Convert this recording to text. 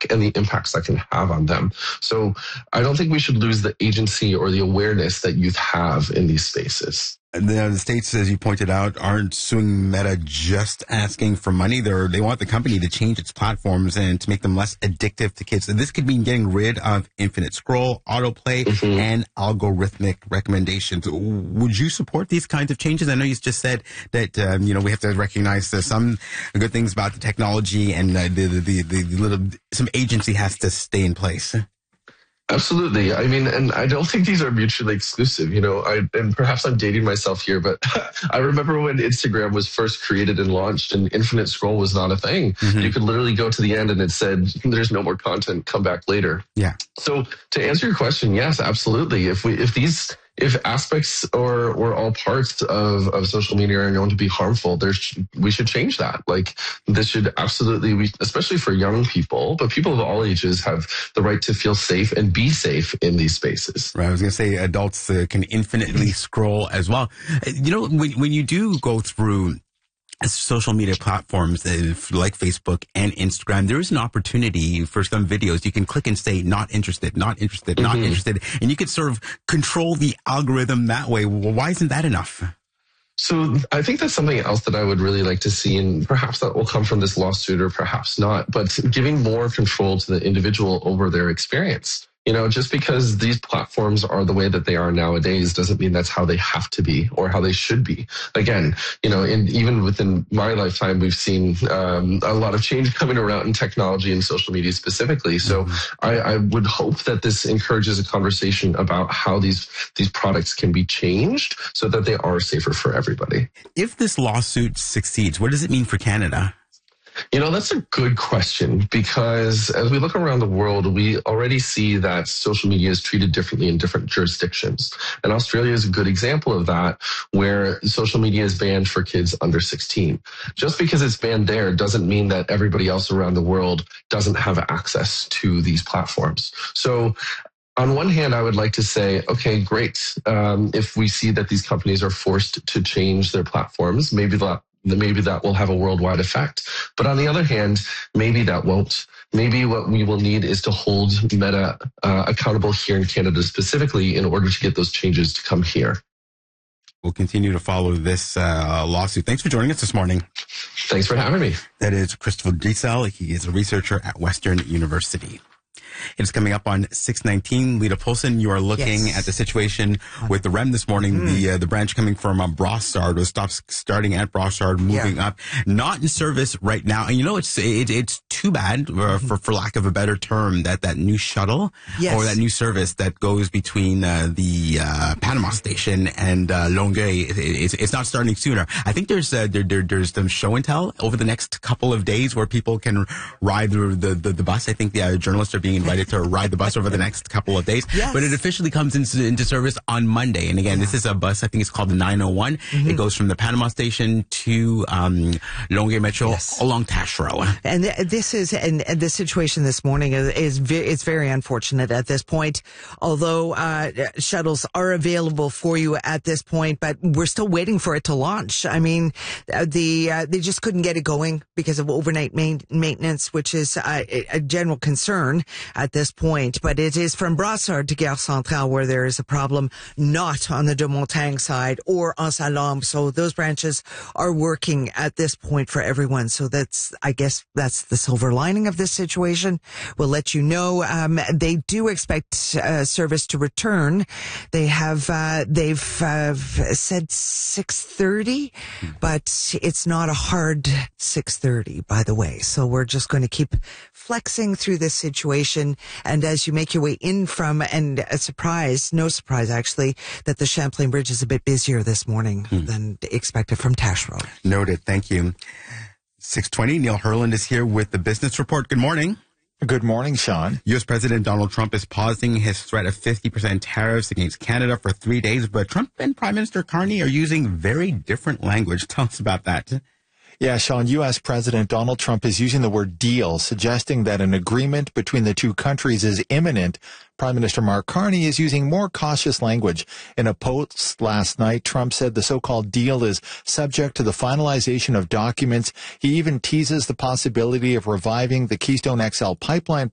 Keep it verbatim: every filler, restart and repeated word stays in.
tech and the impacts that can have on them. So I don't think we should lose the agency or the awareness that youth have in these spaces. The, the states, as you pointed out, aren't suing Meta just asking for money. They're, they want the company to change its platforms and to make them less addictive to kids. So this could mean getting rid of infinite scroll, autoplay, mm-hmm. and algorithmic recommendations. Would you support these kinds of changes? I know you just said that, um, you know, we have to recognize there's some good things about the technology and uh, the, the, the, the little, some agency has to stay in place. Absolutely. I mean, and I don't think these are mutually exclusive. You know, I and perhaps I'm dating myself here, but I remember when Instagram was first created and launched and infinite scroll was not a thing. Mm-hmm. You could literally go to the end and it said, there's no more content, come back later. Yeah. So to answer your question, yes, absolutely. If we, if these, if aspects or, or all parts of, of social media are known to be harmful, there's, we should change that. Like this should absolutely, we, especially for young people, but people of all ages have the right to feel safe and be safe in these spaces. Right. I was going to say adults uh, can infinitely scroll as well. You know, when, when you do go through social media platforms like Facebook and Instagram, there is an opportunity for some videos. You can click and say, not interested, not interested, not mm-hmm. interested. And you could sort of control the algorithm that way. Well, why isn't that enough? So I think that's something else that I would really like to see, and perhaps that will come from this lawsuit or perhaps not, but giving more control to the individual over their experience. You know, just because these platforms are the way that they are nowadays doesn't mean that's how they have to be or how they should be. Again, you know, in, even within my lifetime, we've seen um, a lot of change coming around in technology and social media specifically. So mm-hmm. I, I would hope that this encourages a conversation about how these these products can be changed so that they are safer for everybody. If this lawsuit succeeds, what does it mean for Canada? You know, that's a good question, because as we look around the world, we already see that social media is treated differently in different jurisdictions. And Australia is a good example of that, where social media is banned for kids under sixteen. Just because it's banned there doesn't mean that everybody else around the world doesn't have access to these platforms. So on one hand, I would like to say, okay, great. Um, if we see that these companies are forced to change their platforms, maybe that maybe that will have a worldwide effect. But on the other hand, maybe that won't. Maybe what we will need is to hold Meta uh, accountable here in Canada specifically in order to get those changes to come here. We'll continue to follow this uh, lawsuit. Thanks for joining us this morning. Thanks for having me. That is Christopher Giselle. He is a researcher at Western University. It's coming up on six nineteen. Lita Polson, you are looking yes. at the situation with the R E M this morning. Mm. The uh, the branch coming from uh, Brossard was stopped starting at Brossard, moving yeah. up, not in service right now. And you know, it's it, it's too bad uh, for for lack of a better term that that new shuttle yes. or that new service that goes between uh, the uh, Panama station and uh, Longueuil. It, it's it's not starting sooner. I think there's uh, there, there there's some show and tell over the next couple of days where people can ride the the the, the bus. I think the uh, journalists are being invited to ride the bus over the next couple of days. Yes. But it officially comes into, into service on Monday. And again, yeah. this is a bus, I think it's called the nine oh one. Mm-hmm. It goes from the Panama station to um, Longueuil Metro yes. along Taschereau. And th- this is, and, and the situation this morning is, is ve- it's very unfortunate at this point. Although uh, shuttles are available for you at this point, but we're still waiting for it to launch. I mean, uh, the uh, they just couldn't get it going because of overnight main- maintenance, which is uh, a general concern at this point, but it is from Brossard to Gare Centrale where there is a problem, not on the de Montagne side or en Saint-Lambert. So those branches are working at this point for everyone. So that's, I guess that's the silver lining of this situation. We'll let you know. Um, they do expect uh, service to return. They have, uh, they've uh, said six thirty, but it's not a hard six thirty, by the way. So we're just going to keep flexing through this situation. And as you make your way in from, and a surprise, no surprise actually, that the Champlain Bridge is a bit busier this morning hmm. than expected from Taschereau. Noted. Thank you. six twenty, Neil Herland is here with the Business Report. Good morning. Good morning, Sean. U S President Donald Trump is pausing his threat of fifty percent tariffs against Canada for three days, but Trump and Prime Minister Carney are using very different language. Tell us about that. Yeah, Sean, U S President Donald Trump is using the word deal, suggesting that an agreement between the two countries is imminent. Prime Minister Mark Carney is using more cautious language. In a post last night, Trump said the so-called deal is subject to the finalization of documents. He even teases the possibility of reviving the Keystone X L pipeline